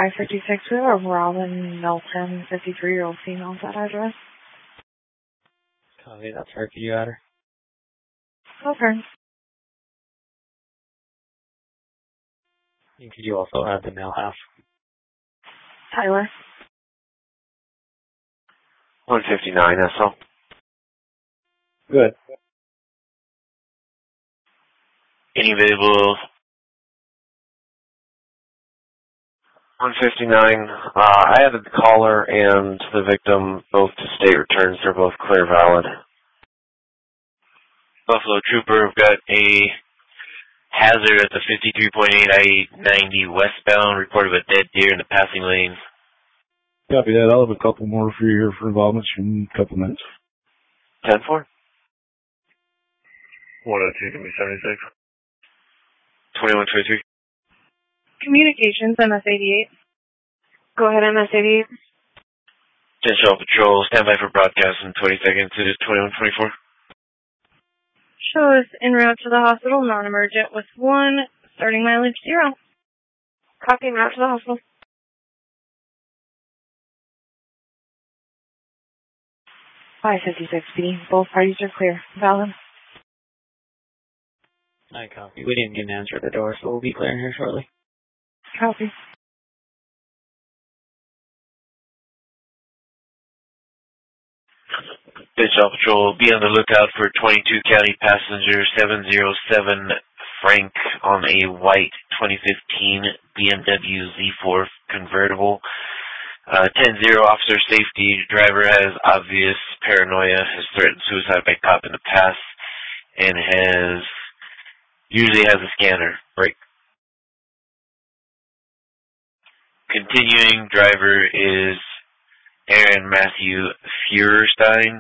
556, we have a Robin Melton, 53-year-old female at that address. Copy, that's her. Could you add her? Okay. And could you also add the male half? Tyler. 159 SL. Good. Any available? 159. I added the caller and the victim both to state returns. They're both clear valid. Buffalo Trooper, we've got a hazard at the 53.8 I-90 westbound. Reported of a dead deer in the passing lane. Copy that. I'll have a couple more for you here for involvement in a couple minutes. 10-4. 102, give me 76. 2123. Communications, MS-88. Go ahead, MS-88. 10 Shell Patrol, stand by for broadcast in 20 seconds. It is 2124. Shows en route to the hospital, non-emergent with 1, starting mileage 0. Copy en route to the hospital. $556B. Both parties are clear. Valid. I copy. We didn't get an answer at the door, so we'll be clearing here shortly. Copy. Shell Patrol, be on the lookout for 22 County passenger 707 Frank on a white 2015 BMW Z4 convertible. 10-0, officer safety. Driver has obvious paranoia, has threatened suicide by cop in the past, and usually has a scanner. Break. Continuing, driver is Aaron Matthew Feuerstein,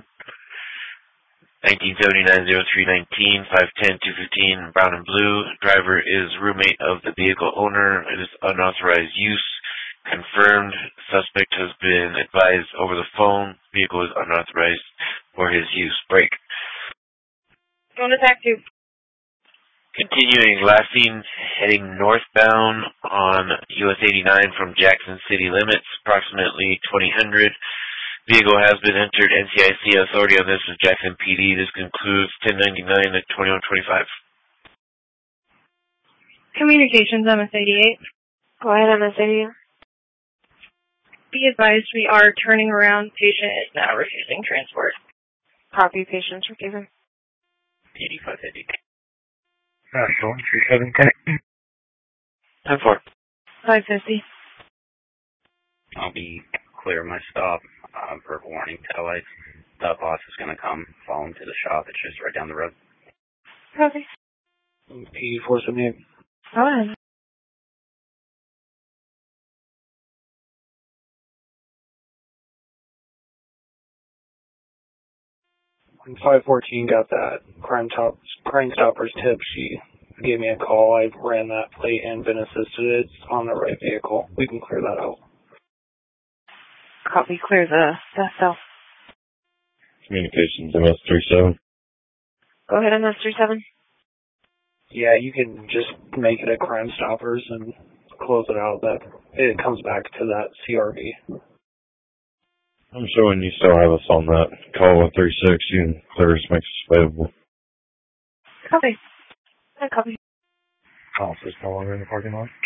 1979-03-19, 5'10", 215, brown and blue. Driver is roommate of the vehicle owner. It is unauthorized use. Confirmed. Suspect has been advised over the phone. Vehicle is unauthorized for his use. Break. Going to TAC 2. Continuing, last seen heading northbound on US 89 from Jackson City limits, approximately 2000. Vehicle has been entered. NCIC authority on this is Jackson PD. This concludes 1099 at 2125. Communications, MS-88. Go ahead, MS-88. Be advised we are turning around. Patient is now refusing transport. Copy, patient's refusing. 8550. National 3710. 10-4. 550. I'll be clear my stop. Purple warning, tail lights. The boss is going to come. Follow him to the shop. It's just right down the road. Copy. P478. Go ahead. When 514 got that Crime Stopper's tip, she gave me a call. I ran that plate and been assisted. It's on the right vehicle. We can clear that out. Copy, clear the cell. Communications, MS-37. Go ahead, MS-37. Yeah, you can just make it a Crime Stoppers and close it out. That it comes back to that CRV. I'm showing you still have us on that. Call 136. You can clear us, makes us available. Copy. I copy. Officer's no longer in the parking lot.